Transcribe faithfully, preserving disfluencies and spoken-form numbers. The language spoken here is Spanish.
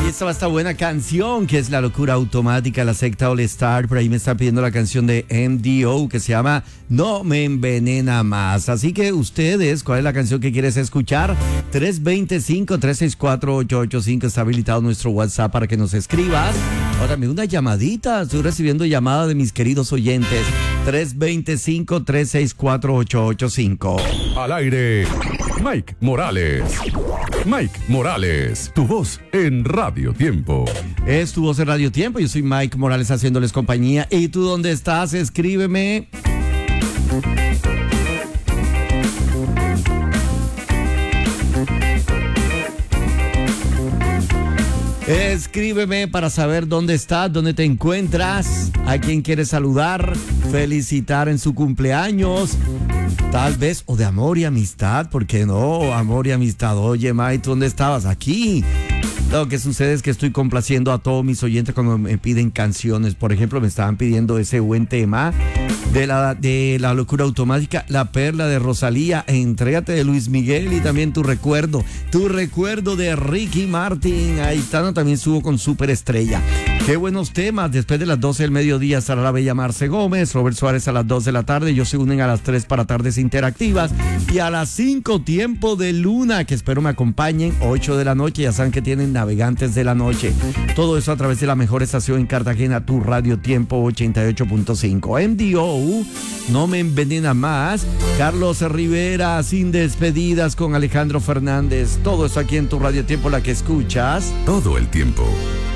estaba esta buena canción que es La Locura Automática, la secta All Star. Por ahí me está pidiendo la canción de M D O que se llama No Me Envenena Más. Así que ustedes, ¿cuál es la canción que quieres escuchar? tres dos cinco, tres seis cuatro, ocho ocho cinco está habilitado nuestro WhatsApp para que nos escribas. Ahora me una llamadita, estoy recibiendo llamada de mis queridos oyentes. tres dos cinco, tres seis cuatro, ocho ocho cinco. Al aire, Mike Morales. Mike Morales, tu voz en Radio Tiempo. Es tu voz en Radio Tiempo, yo soy Mike Morales haciéndoles compañía. ¿Y tú dónde estás? Escríbeme. Escríbeme para saber dónde estás, dónde te encuentras, a quién quieres saludar, felicitar en su cumpleaños, tal vez, o de amor y amistad, ¿por qué no? Amor y amistad. Oye, Mike, ¿tú dónde estabas? Aquí. Lo que sucede es que estoy complaciendo a todos mis oyentes cuando me piden canciones. Por ejemplo, me estaban pidiendo ese buen tema de la, de la locura automática, La Perla de Rosalía, Entrégate de Luis Miguel y también Tu Recuerdo. Tu Recuerdo de Ricky Martin. Aitana también estuvo con Superestrella. Qué buenos temas. Después de las doce del mediodía estará la bella Marce Gómez, Robert Suárez a las dos de la tarde. Ellos se unen a las tres para Tardes Interactivas. Y a las cinco, Tiempo de Luna, que espero me acompañen. ocho de la noche, ya saben que tienen Navegantes de la Noche. Todo eso a través de la mejor estación en Cartagena, tu Radio Tiempo ochenta y ocho punto cinco. M D O, No Me Envenena Más. Carlos Rivera, Sin Despedidas con Alejandro Fernández. Todo eso aquí en tu Radio Tiempo, la que escuchas todo el tiempo.